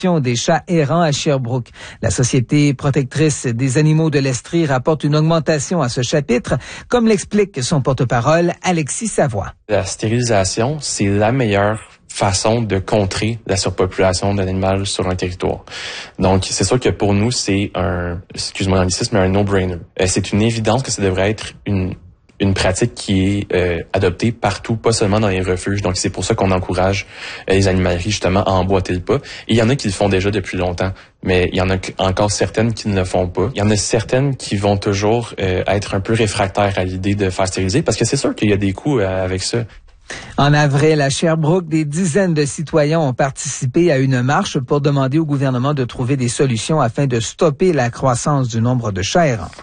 des chats errants à Sherbrooke. La Société protectrice des animaux de l'Estrie rapporte une augmentation à ce chapitre, comme l'explique son porte-parole Alexis Savoie. La stérilisation, c'est la meilleure façon de contrer la surpopulation d'un animal sur un territoire. Donc, c'est sûr que pour nous, c'est excuse-moi l'anglicisme, mais un no-brainer. C'est une évidence que ça devrait être une pratique qui est adoptée partout, pas seulement dans les refuges. Donc, c'est pour ça qu'on encourage les animaleries, justement, à emboîter le pas. Et il y en a qui le font déjà depuis longtemps, mais il y en a encore certaines qui ne le font pas. Il y en a certaines qui vont toujours être un peu réfractaires à l'idée de faire stériliser, parce que c'est sûr qu'il y a des coûts avec ça. En avril, à Sherbrooke, des dizaines de citoyens ont participé à une marche pour demander au gouvernement de trouver des solutions afin de stopper la croissance du nombre de chats errants.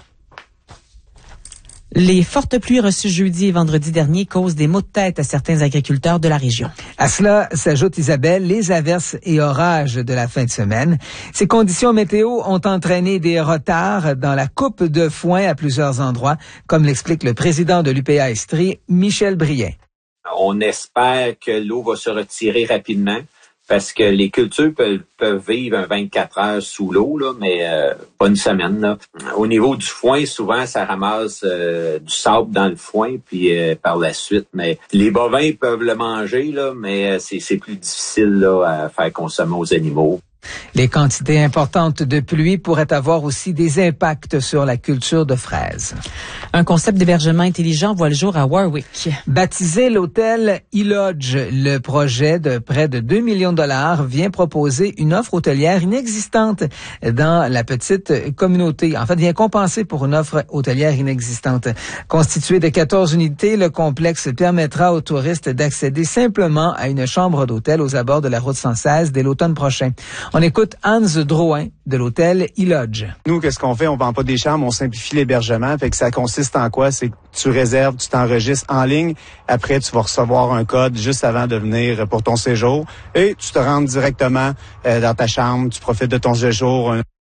Les fortes pluies reçues jeudi et vendredi dernier causent des maux de tête à certains agriculteurs de la région. À cela s'ajoute, Isabelle, les averses et orages de la fin de semaine. Ces conditions météo ont entraîné des retards dans la coupe de foin à plusieurs endroits, comme l'explique le président de l'UPA Estrie, Michel Brien. On espère que l'eau va se retirer rapidement parce que les cultures peuvent vivre 24 heures sous l'eau, là, mais pas une semaine. Là. Au niveau du foin, souvent, ça ramasse du sable dans le foin, puis par la suite. Mais les bovins peuvent le manger, là, mais c'est plus difficile là, à faire consommer aux animaux. Les quantités importantes de pluie pourraient avoir aussi des impacts sur la culture de fraises. Un concept d'hébergement intelligent voit le jour à Warwick. Baptisé l'hôtel e-Lodge, le projet de près de 2 millions de dollars vient proposer une offre hôtelière inexistante dans la petite communauté. En fait, vient compenser pour une offre hôtelière inexistante. Constitué de 14 unités, le complexe permettra aux touristes d'accéder simplement à une chambre d'hôtel aux abords de la route 116 dès l'automne prochain. On écoute Hans Drouin de l'hôtel e-Lodge. Nous, qu'est-ce qu'on fait? On vend pas des chambres, on simplifie l'hébergement. Fait que ça consiste en quoi? C'est que tu réserves, tu t'enregistres en ligne. Après, tu vas recevoir un code juste avant de venir pour ton séjour. Et tu te rends directement dans ta chambre. Tu profites de ton séjour.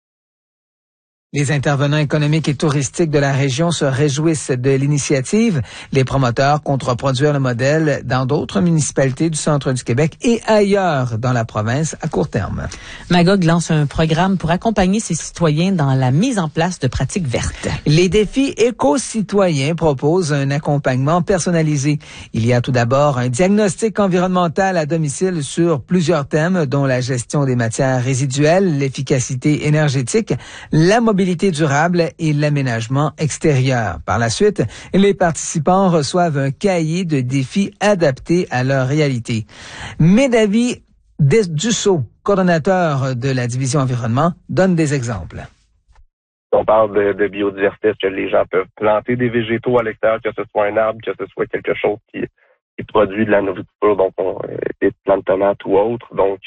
Les intervenants économiques et touristiques de la région se réjouissent de l'initiative. Les promoteurs comptent reproduire le modèle dans d'autres municipalités du centre du Québec et ailleurs dans la province à court terme. Magog lance un programme pour accompagner ses citoyens dans la mise en place de pratiques vertes. Les défis éco-citoyens proposent un accompagnement personnalisé. Il y a tout d'abord un diagnostic environnemental à domicile sur plusieurs thèmes, dont la gestion des matières résiduelles, l'efficacité énergétique, la mobilité durable et l'aménagement extérieur. Par la suite, les participants reçoivent un cahier de défis adapté à leur réalité. Médavi Dussault, coordonnateur de la division environnement, donne des exemples. On parle de biodiversité, que les gens peuvent planter des végétaux à l'extérieur, que ce soit un arbre, que ce soit quelque chose qui produit de la nourriture, donc des plantes de tomates ou autres. Donc,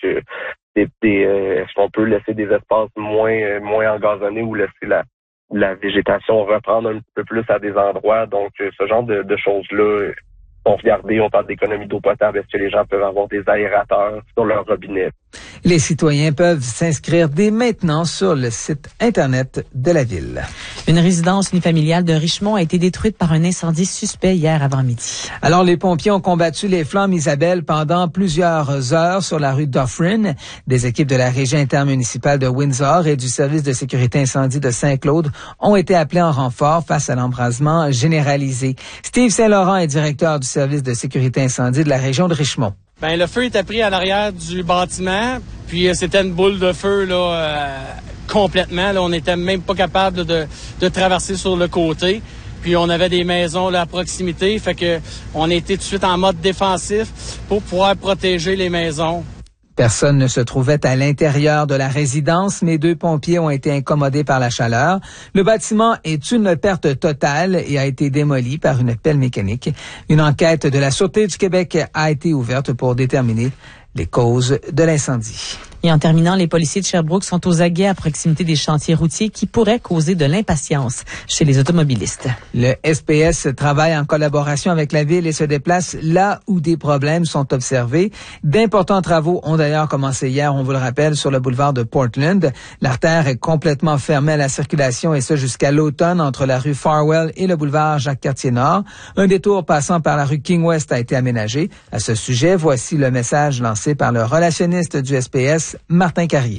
est-ce qu'on peut laisser des espaces moins engazonnés ou laisser la végétation reprendre un petit peu plus à des endroits. Donc, ce genre de choses-là sont regardées. On parle d'économie d'eau potable. Est-ce que les gens peuvent avoir des aérateurs sur leur robinet? Les citoyens peuvent s'inscrire dès maintenant sur le site Internet de la Ville. Une résidence unifamiliale de Richmond a été détruite par un incendie suspect hier avant-midi. Alors, les pompiers ont combattu les flammes, Isabelle, pendant plusieurs heures sur la rue Dufferin. Des équipes de la régie intermunicipale de Windsor et du service de sécurité incendie de Saint-Claude ont été appelés en renfort face à l'embrasement généralisé. Steve Saint-Laurent est directeur du service de sécurité incendie de la région de Richmond. Ben, le feu était pris à l'arrière du bâtiment, puis c'était une boule de feu là complètement. Là, on n'était même pas capable de traverser sur le côté. Puis on avait des maisons là à proximité, fait que on était tout de suite en mode défensif pour pouvoir protéger les maisons. Personne ne se trouvait à l'intérieur de la résidence, mais 2 pompiers ont été incommodés par la chaleur. Le bâtiment est une perte totale et a été démoli par une pelle mécanique. Une enquête de la Sûreté du Québec a été ouverte pour déterminer les causes de l'incendie. Et en terminant, les policiers de Sherbrooke sont aux aguets à proximité des chantiers routiers qui pourraient causer de l'impatience chez les automobilistes. Le SPS travaille en collaboration avec la ville et se déplace là où des problèmes sont observés. D'importants travaux ont d'ailleurs commencé hier, on vous le rappelle, sur le boulevard de Portland. L'artère est complètement fermée à la circulation et ce jusqu'à l'automne entre la rue Farwell et le boulevard Jacques-Cartier-Nord. Un détour passant par la rue King-West a été aménagé. À ce sujet, voici le message lancé amorcée par le relationniste du SPS, Martin Carrier.